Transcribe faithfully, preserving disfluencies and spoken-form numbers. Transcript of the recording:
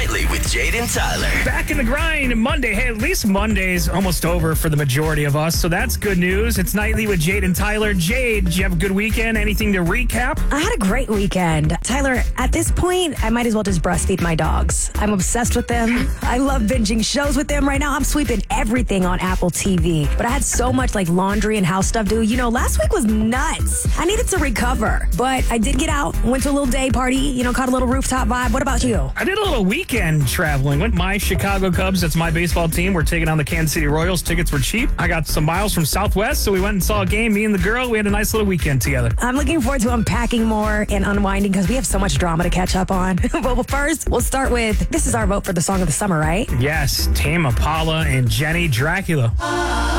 Nightly with Jade and Tyler. Back in the grind Monday. Hey, at least Monday's almost over for the majority of us, so that's good news. It's Nightly with Jade and Tyler. Jade, did you have a good weekend? Anything to recap? I had a great weekend. Tyler, at this point, I might as well just breastfeed my dogs. I'm obsessed with them. I love binging shows with them. Right now, I'm sweeping everything on Apple T V. But I had so much like laundry and house stuff to do. You know, last week was nuts. I needed to recover. But I did get out, went to a little day party, you know, caught a little rooftop vibe. What about you? I did a little weekend traveling. Went my Chicago Cubs, that's my baseball team. We're taking on the Kansas City Royals. Tickets were cheap. I got some miles from Southwest, so we went and saw a game. Me and the girl, we had a nice little weekend together. I'm looking forward to unpacking more and unwinding because we have so much drama to catch up on. But first, we'll start with, this is our vote for the song of the summer, right? Yes, Tame Impala and Jenny Dracula.